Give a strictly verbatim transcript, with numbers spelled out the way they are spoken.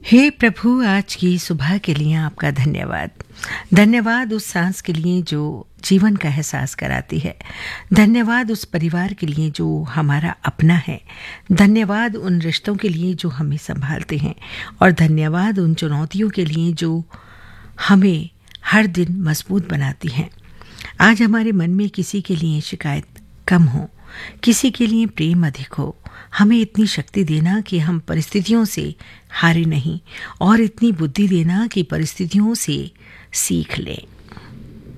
हे प्रभु, आज की सुबह के लिए आपका धन्यवाद। धन्यवाद उस सांस के लिए जो जीवन का एहसास कराती है। धन्यवाद उस परिवार के लिए जो हमारा अपना है। धन्यवाद उन रिश्तों के लिए जो हमें संभालते हैं। और धन्यवाद उन चुनौतियों के लिए जो हमें हर दिन मजबूत बनाती हैं। आज हमारे मन में किसी के लिए शिकायत कम हो, किसी के लिए प्रेम अधिक हो। हमें इतनी शक्ति देना कि हम परिस्थितियों से हारे नहीं, और इतनी बुद्धि देना कि परिस्थितियों से सीख लें।